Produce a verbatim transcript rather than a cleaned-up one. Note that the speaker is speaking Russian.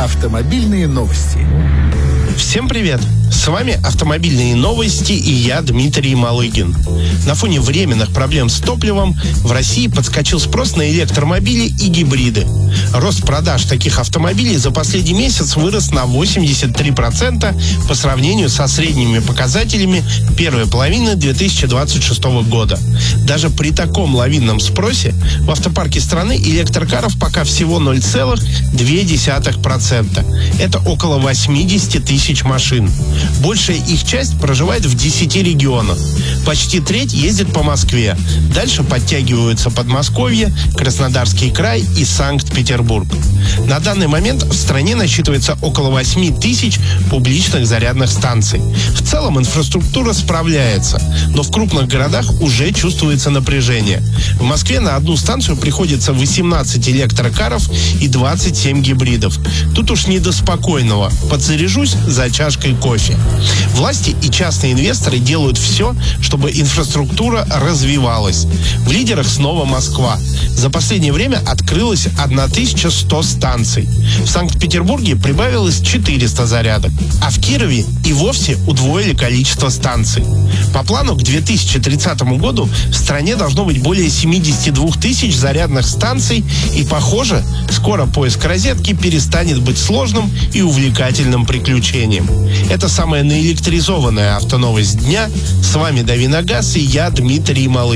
Автомобильные новости. Всем привет! С вами «Автомобильные новости» и я, Дмитрий Малыгин. На фоне временных проблем с топливом в России подскочил спрос на электромобили и гибриды. Рост продаж таких автомобилей за последний месяц вырос на восемьдесят три процента по сравнению со средними показателями первой половины две тысячи двадцать шестого года. Даже при таком лавинном спросе в автопарке страны электрокаров пока всего ноль целых две десятых процента. Это около восемьдесят тысяч машин. Большая их часть проживает в десяти регионах. Почти треть ездит по Москве. Дальше подтягиваются Подмосковье, Краснодарский край и Санкт-Петербург. На данный момент в стране насчитывается около восьми тысяч публичных зарядных станций. В целом инфраструктура справляется, но в крупных городах уже чувствуется напряжение. В Москве на одну станцию приходится восемнадцать электрокаров и двадцать семь гибридов. Тут уж не до спокойного. Подзаряжусь за чашкой кофе. Власти и частные инвесторы делают все, чтобы инфраструктура развивалась. В лидерах снова Москва. За последнее время открылось тысяча сто станций. В Санкт-Петербурге прибавилось четыреста зарядок. А в Кирове и вовсе удвоили количество станций. По плану к две тысячи тридцатому году в стране должно быть более семьдесят два тысяч зарядных станций, и, похоже, скоро поиск розетки перестанет быть сложным и увлекательным приключением. Это самая наэлектризованная автоновость дня. С вами Дави на газ и я, Дмитрий Малыгин.